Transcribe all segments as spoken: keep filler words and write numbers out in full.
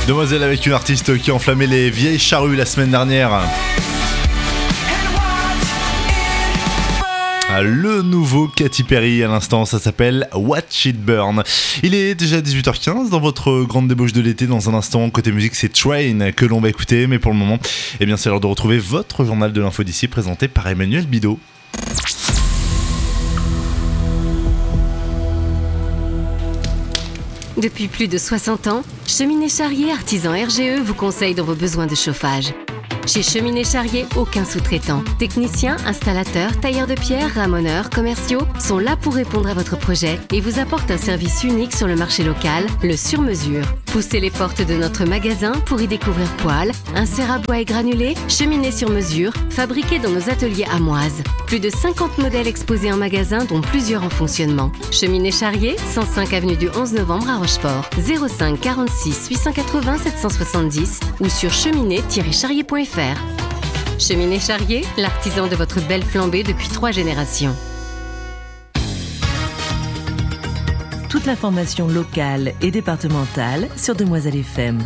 Demoiselle avec une artiste qui a enflammé les vieilles charrues la semaine dernière. Le nouveau Katy Perry à l'instant, ça s'appelle Watch It Burn. Il est déjà dix-huit heures quinze dans votre grande débauche de l'été. Dans un instant, côté musique, c'est Train que l'on va écouter. Mais pour le moment, eh bien, c'est l'heure de retrouver votre journal de l'info d'ici présenté par Emmanuel Bidot. Depuis plus de soixante ans, Cheminée Charrier Artisan R G E vous conseille dans vos besoins de chauffage. Chez Cheminée Charrier, aucun sous-traitant. Techniciens, installateurs, tailleurs de pierre, ramoneurs, commerciaux sont là pour répondre à votre projet et vous apportent un service unique sur le marché local, le sur-mesure. Poussez les portes de notre magasin pour y découvrir poêles, inserts à bois et granulés, cheminées sur mesure, fabriquées dans nos ateliers amoises. Plus de cinquante modèles exposés en magasin, dont plusieurs en fonctionnement. Cheminée Charrier, cent cinq avenue du onze novembre à Rochefort. zéro cinq quarante-six huit cent quatre-vingts sept cent soixante-dix ou sur cheminée tiret charrier point f r. Cheminée Charrier, l'artisan de votre belle flambée depuis trois générations. Toute l'information locale et départementale sur Demoiselle F M.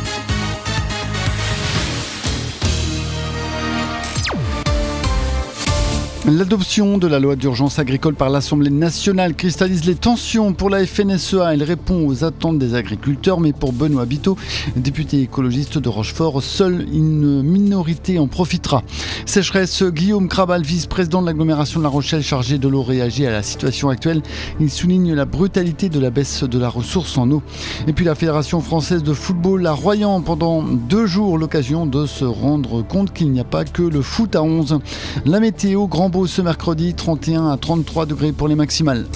L'adoption de la loi d'urgence agricole par l'Assemblée nationale cristallise les tensions pour la F N S E A. Elle répond aux attentes des agriculteurs, mais pour Benoît Biteau, député écologiste de Rochefort, seule une minorité en profitera. Sécheresse, Guillaume Krabal, vice-président de l'agglomération de La Rochelle chargé de l'eau, réagit à la situation actuelle. Il souligne la brutalité de la baisse de la ressource en eau. Et puis la Fédération française de football à Royan pendant deux jours, l'occasion de se rendre compte qu'il n'y a pas que le foot à onze. La météo, grand beau ce mercredi, trente et un à trente-trois degrés pour les maximales.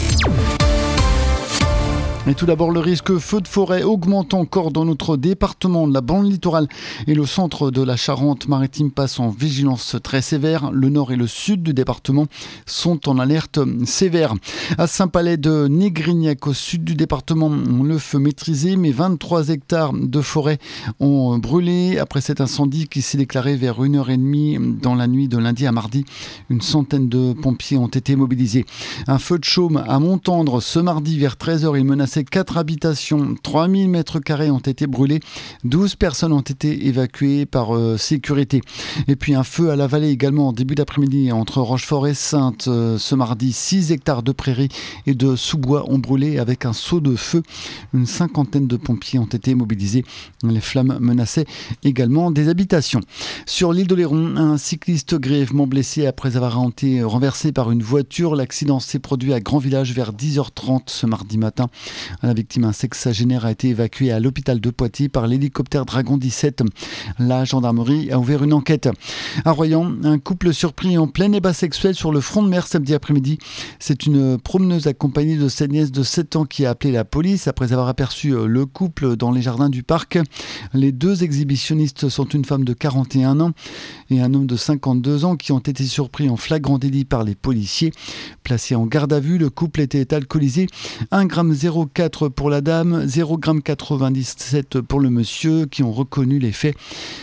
Et tout d'abord, le risque feu de forêt augmente encore dans notre département. La bande littorale et le centre de la Charente-Maritime passent en vigilance très sévère. Le nord et le sud du département sont en alerte sévère. À Saint-Palais de Négrignac, au sud du département, le feu maîtrisé, mais vingt-trois hectares de forêt ont brûlé après cet incendie qui s'est déclaré vers une heure trente dans la nuit de lundi à mardi. Une centaine de pompiers ont été mobilisés. Un feu de chaume à Montendre ce mardi vers treize heures. Il menaçait quatre habitations, trois mille mètres carrés ont été brûlés, douze personnes ont été évacuées par euh, sécurité. Et puis un feu à la vallée également en début d'après-midi entre Rochefort et Sainte. Euh, ce mardi, six hectares de prairies et de sous-bois ont brûlé avec un seau de feu. Une cinquantaine de pompiers ont été mobilisés. Les flammes menaçaient également des habitations. Sur l'île d'Oléron, un cycliste grièvement blessé après avoir été renversé par une voiture. L'accident s'est produit à Grand Village vers dix heures trente ce mardi matin. La victime, un sexagénaire, a été évacué à l'hôpital de Poitiers par l'hélicoptère Dragon dix-sept. La gendarmerie a ouvert une enquête. À Royan, un couple surpris en plein ébat sexuel sur le front de mer samedi après-midi. C'est une promeneuse accompagnée de sa nièce de sept ans qui a appelé la police après avoir aperçu le couple dans les jardins du parc. Les deux exhibitionnistes sont une femme de quarante et un ans et un homme de cinquante-deux ans qui ont été surpris en flagrant délit par les policiers. Placé en garde à vue, le couple était alcoolisé. un virgule zéro quatre pour la dame, zéro virgule quatre-vingt-dix-sept pour le monsieur qui ont reconnu les faits.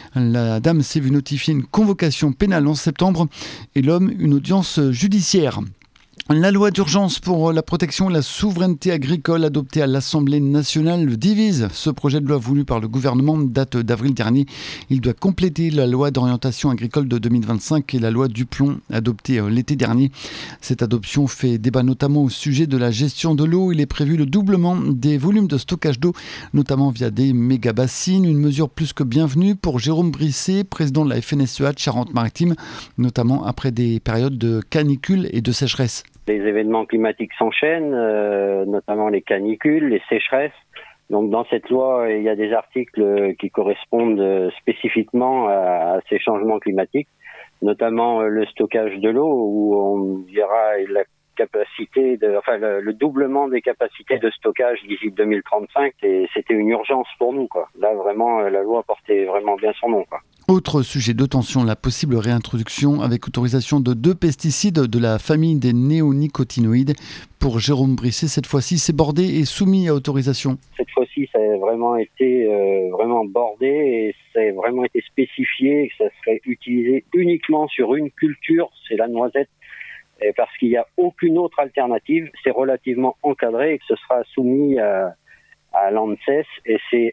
La dame s'est vue notifier une convocation pénale en septembre et l'homme une audience judiciaire. La loi d'urgence pour la protection et la souveraineté agricole adoptée à l'Assemblée nationale le divise. Ce projet de loi voulu par le gouvernement date d'avril dernier. Il doit compléter la loi d'orientation agricole de deux mille vingt-cinq et la loi Duplon adoptée l'été dernier. Cette adoption fait débat notamment au sujet de la gestion de l'eau. Il est prévu le doublement des volumes de stockage d'eau, notamment via des méga-bassines. Une mesure plus que bienvenue pour Jérôme Brisset, président de la F N S E A de Charente-Maritime, notamment après des périodes de canicule et de sécheresse. Les événements climatiques s'enchaînent, euh, notamment les canicules, les sécheresses. Donc dans cette loi, il y a des articles qui correspondent spécifiquement à, à ces changements climatiques, notamment le stockage de l'eau, où on verra la capacité, de, enfin le, le doublement des capacités de stockage d'ici deux mille trente-cinq. Et c'était une urgence pour nous, quoi. Là vraiment, la loi portait vraiment bien son nom, quoi. Autre sujet de tension, la possible réintroduction avec autorisation de deux pesticides de la famille des néonicotinoïdes. Pour Jérôme Brisset, cette fois-ci, c'est bordé et soumis à autorisation. Cette fois-ci, ça a vraiment été euh, vraiment bordé et ça a vraiment été spécifié que ça serait utilisé uniquement sur une culture, c'est la noisette. Et parce qu'il n'y a aucune autre alternative, c'est relativement encadré et que ce sera soumis à, à l'ANSES et c'est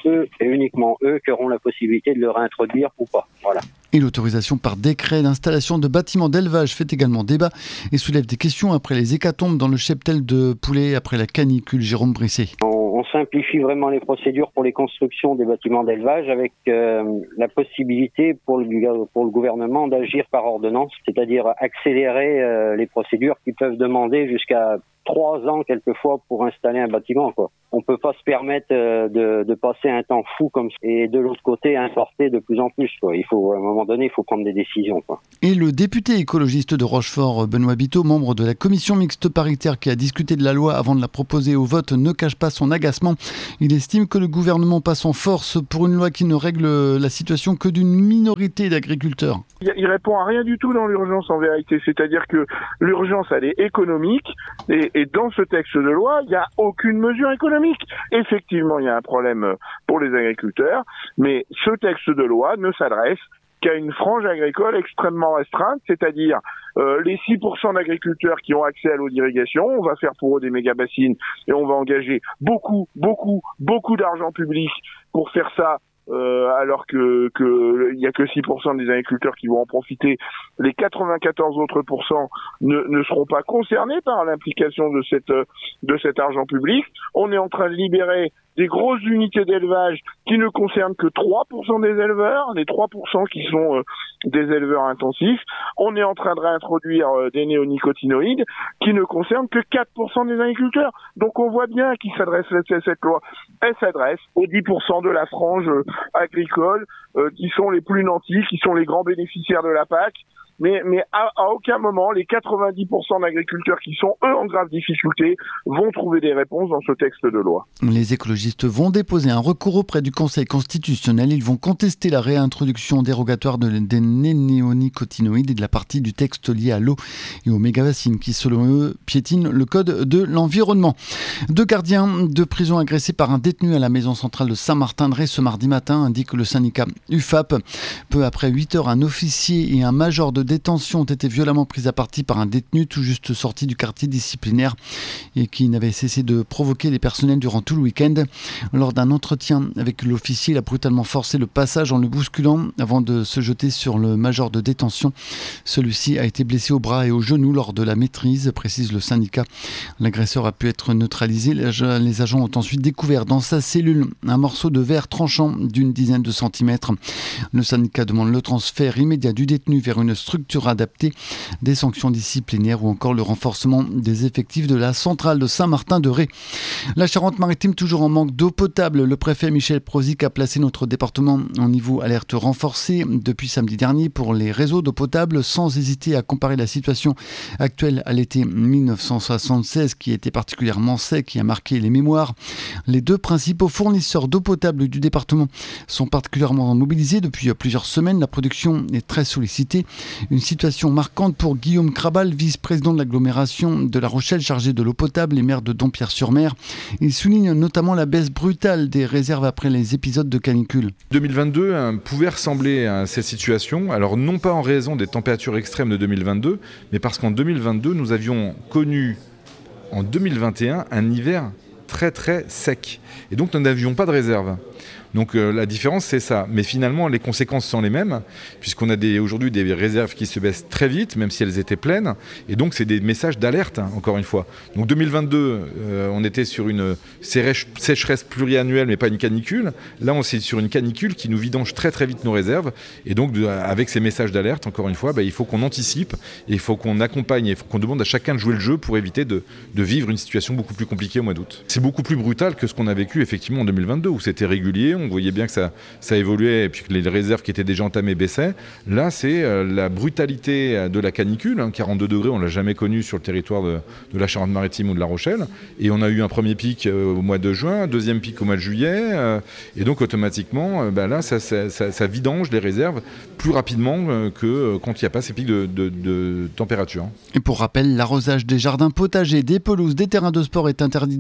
eux et uniquement eux qui auront la possibilité de le réintroduire ou pas. Voilà. Et l'autorisation par décret d'installation de bâtiments d'élevage fait également débat et soulève des questions après les hécatombes dans le cheptel de poulets après la canicule. Jérôme Brisset. On, on simplifie vraiment les procédures pour les constructions des bâtiments d'élevage avec euh, la possibilité pour le, pour le gouvernement d'agir par ordonnance, c'est-à-dire accélérer euh, les procédures qui peuvent demander jusqu'à trois ans quelquefois pour installer un bâtiment, quoi. On peut pas se permettre euh, de, de passer un temps fou comme ça et de l'autre côté importer de plus en plus, quoi. Il faut à un moment donné, il faut prendre des décisions, quoi. Et le député écologiste de Rochefort, Benoît Biteau, membre de la commission mixte paritaire qui a discuté de la loi avant de la proposer au vote, ne cache pas son agacement. Il estime que le gouvernement passe en force pour une loi qui ne règle la situation que d'une minorité d'agriculteurs. Il répond à rien du tout dans l'urgence en vérité, c'est-à-dire que l'urgence elle est économique et, et dans ce texte de loi il n'y a aucune mesure économique. Effectivement il y a un problème pour les agriculteurs, mais ce texte de loi ne s'adresse qu'à une frange agricole extrêmement restreinte, c'est-à-dire euh, les six pour cent d'agriculteurs qui ont accès à l'eau d'irrigation, on va faire pour eux des méga-bassines et on va engager beaucoup, beaucoup, beaucoup d'argent public pour faire ça. Euh, alors que que il y a que six pour cent des agriculteurs qui vont en profiter, les quatre-vingt-quatorze autres pourcents ne ne seront pas concernés par l'implication de cette de cet argent public. On est en train de libérer des grosses unités d'élevage qui ne concernent que trois pour cent des éleveurs, les trois pour cent qui sont euh, des éleveurs intensifs. On est en train de réintroduire euh, des néonicotinoïdes qui ne concernent que quatre pour cent des agriculteurs. Donc on voit bien à qui s'adresse cette, cette loi. Elle s'adresse aux dix pour cent de la frange euh, agricole euh, qui sont les plus nantis, qui sont les grands bénéficiaires de la P A C. Mais, mais à, à aucun moment, les quatre-vingt-dix pour cent d'agriculteurs qui sont, eux, en grave difficulté, vont trouver des réponses dans ce texte de loi. Les écologistes vont déposer un recours auprès du Conseil constitutionnel. Ils vont contester la réintroduction dérogatoire de, des néonicotinoïdes et de la partie du texte liée à l'eau et aux mégabassines qui, selon eux, piétinent le code de l'environnement. Deux gardiens de prison agressés par un détenu à la maison centrale de Saint-Martin-de-Ré ce mardi matin, indique le syndicat U F A P. Peu après huit heures, un officier et un major de détention ont été violemment pris à partie par un détenu tout juste sorti du quartier disciplinaire et qui n'avait cessé de provoquer les personnels durant tout le week-end. Lors d'un entretien avec l'officier, il a brutalement forcé le passage en le bousculant avant de se jeter sur le major de détention. Celui-ci a été blessé au bras et au genou lors de la maîtrise, précise le syndicat. L'agresseur a pu être neutralisé. Les agents ont ensuite découvert dans sa cellule un morceau de verre tranchant d'une dizaine de centimètres. Le syndicat demande le transfert immédiat du détenu vers une structure adaptée, des sanctions disciplinaires ou encore le renforcement des effectifs de la centrale de Saint-Martin-de-Ré. La Charente-Maritime toujours en manque d'eau potable. Le préfet Michel Prozic a placé notre département en niveau alerte renforcé depuis samedi dernier pour les réseaux d'eau potable, sans hésiter à comparer la situation actuelle à l'été mille neuf cent soixante-seize qui était particulièrement sec et a marqué les mémoires. Les deux principaux fournisseurs d'eau potable du département sont particulièrement mobilisés depuis plusieurs semaines. La production est très sollicitée. Une situation marquante pour Guillaume Crabal, vice-président de l'agglomération de La Rochelle chargé de l'eau potable et maire de Dompierre-sur-Mer. Il souligne notamment la baisse brutale des réserves après les épisodes de canicule. deux mille vingt-deux hein, pouvait ressembler à cette situation, alors non pas en raison des températures extrêmes de deux mille vingt-deux, mais parce qu'en deux mille vingt-deux, nous avions connu en deux mille vingt et un un hiver très très sec. Et donc nous n'avions pas de réserve. Donc euh, la différence c'est ça, mais finalement les conséquences sont les mêmes, puisqu'on a des, aujourd'hui des réserves qui se baissent très vite, même si elles étaient pleines, et donc c'est des messages d'alerte, hein, encore une fois. Donc deux mille vingt-deux, euh, on était sur une sécheresse pluriannuelle, mais pas une canicule. Là on est sur une canicule qui nous vidange très très vite nos réserves, et donc de, avec ces messages d'alerte, encore une fois, bah, il faut qu'on anticipe, et il faut qu'on accompagne, il faut qu'on demande à chacun de jouer le jeu pour éviter de, de vivre une situation beaucoup plus compliquée au mois d'août. C'est beaucoup plus brutal que ce qu'on a vécu effectivement en deux mille vingt-deux, où c'était régulier, on voyait bien que ça, ça évoluait et puis que les réserves qui étaient déjà entamées baissaient. Là, c'est euh, la brutalité de la canicule. Hein, quarante-deux degrés, on ne l'a jamais connu sur le territoire de, de la Charente-Maritime ou de La Rochelle. Et on a eu un premier pic euh, au mois de juin, un deuxième pic au mois de juillet. Euh, et donc, automatiquement, euh, bah là, ça, ça, ça, ça vidange les réserves plus rapidement euh, que euh, quand il n'y a pas ces pics de, de, de température. Et pour rappel, l'arrosage des jardins potagers, des pelouses, des terrains de sport est interdit de huit heures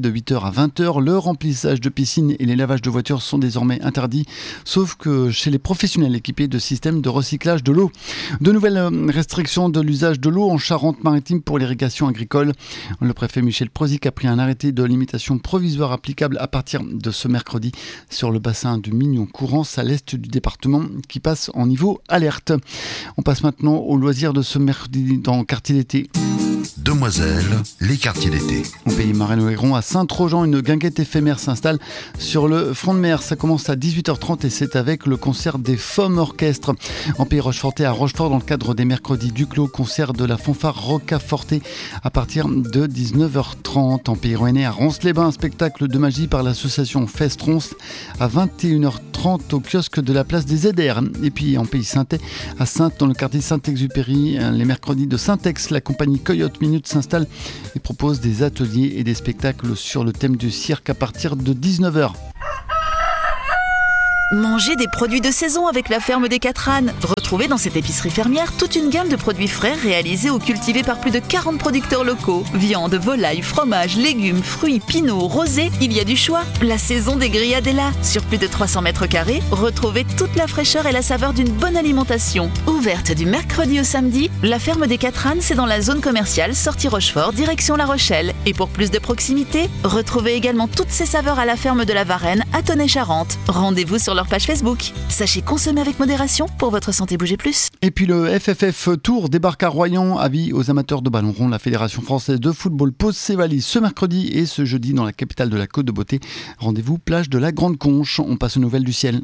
heures à vingt heures. Le remplissage de piscines et les lavages de voitures sont désormais interdits, sauf que chez les professionnels équipés de systèmes de recyclage de l'eau. De nouvelles restrictions de l'usage de l'eau en Charente-Maritime pour l'irrigation agricole. Le préfet Michel Prozic a pris un arrêté de limitation provisoire applicable à partir de ce mercredi sur le bassin du Mignon-Courance à l'est du département qui passe en niveau alerte. On passe maintenant aux loisirs de ce mercredi dans Quartier d'été. Demoiselles, les quartiers d'été. Au pays Marais-Héron, à Saint-Trojan, une guinguette éphémère s'installe sur le front de mer. Ça commence à dix-huit heures trente et c'est avec le concert des Femmes Orchestres. En pays Rochefortais, à Rochefort, dans le cadre des mercredis du Clos, concert de la fanfare Roccaforte à partir de dix-neuf heures trente. En pays Rouennais, à Rance-les-Bains, un spectacle de magie par l'association Fest-Ronce à vingt et une heures trente au kiosque de la place des Zédères. Et puis en pays Saintais, à Saintes, dans le quartier Saint-Exupéry, les mercredis de Saint-Ex, la compagnie Coyote Minute s'installe et propose des ateliers et des spectacles sur le thème du cirque à partir de dix-neuf heures. Mangez des produits de saison avec la ferme des Quatre Ânes. Retrouvez dans cette épicerie fermière toute une gamme de produits frais réalisés ou cultivés par plus de quarante producteurs locaux. Viande, volaille, fromage, légumes, fruits, pinots, rosés, il y a du choix. La saison des grillades est là. Sur plus de trois cents mètres carrés, retrouvez toute la fraîcheur et la saveur d'une bonne alimentation. Ouverte du mercredi au samedi, la ferme des Quatre Ânes, c'est dans la zone commerciale sortie Rochefort, direction La Rochelle. Et pour plus de proximité, retrouvez également toutes ces saveurs à la ferme de la Varenne à Tonnay-Charente. Rendez-vous sur leur page Facebook. Sachez consommer avec modération pour votre santé. Bougez plus. Et puis le F F F Tour débarque à Royan. Avis aux amateurs de ballon rond, la Fédération française de football pose ses valises ce mercredi et ce jeudi dans la capitale de la Côte de Beauté. Rendez-vous plage de la Grande Conche. On passe aux nouvelles du ciel.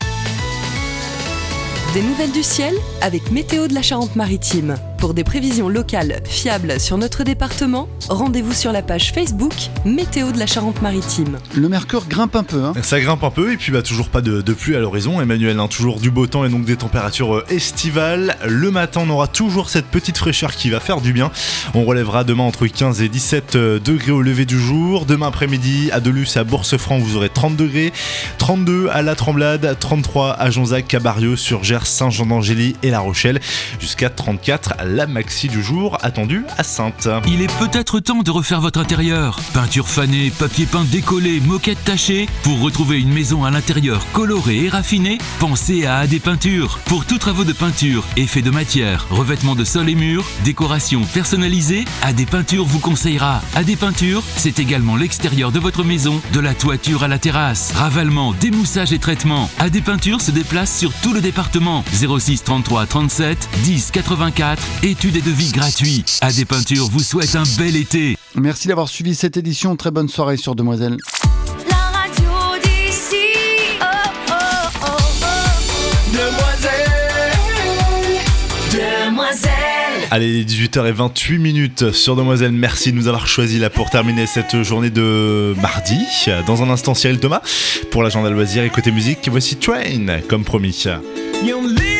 Des nouvelles du ciel avec Météo de la Charente-Maritime. Pour des prévisions locales fiables sur notre département, rendez-vous sur la page Facebook Météo de la Charente-Maritime. Le mercure grimpe un peu. Hein. Ça grimpe un peu et puis bah, toujours pas de, de pluie à l'horizon. Emmanuel, hein, toujours du beau temps et donc des températures estivales. Le matin, on aura toujours cette petite fraîcheur qui va faire du bien. On relèvera demain entre quinze et dix-sept degrés au lever du jour. Demain après-midi, à Delus et à Bourse-Franc, vous aurez trente degrés. trente-deux à La Tremblade, trente-trois à Jonzac, Cabario, sur Gers, Saint-Jean-d'Angély et La Rochelle. Jusqu'à trente-quatre à la maxi du jour attendue à Saintes. Il est peut-être temps de refaire votre intérieur. Peinture fanée, papier peint décollé, moquette tachée. Pour retrouver une maison à l'intérieur colorée et raffinée, pensez à A D Peinture. Pour tous travaux de peinture, effets de matière, revêtement de sol et murs, décoration personnalisée, A D Peinture vous conseillera. A D Peinture, c'est également l'extérieur de votre maison, de la toiture à la terrasse. Ravalement, démoussage et traitement. A D Peinture se déplace sur tout le département. zéro six trente-trois trente-sept dix quatre-vingt-quatre. Études et devis gratuits. A D Peinture vous souhaite un bel été. Merci d'avoir suivi cette édition. Très bonne soirée sur Demoiselles. La radio d'ici. Oh, oh, oh, oh. Demoiselles. Demoiselles. Allez, dix-huit heures vingt-huit minutes sur Demoiselles. Merci de nous avoir choisis là pour terminer cette journée de mardi. Dans un instant, Cyril Thomas pour l'agenda loisirs et côté musique. Voici Train, comme promis.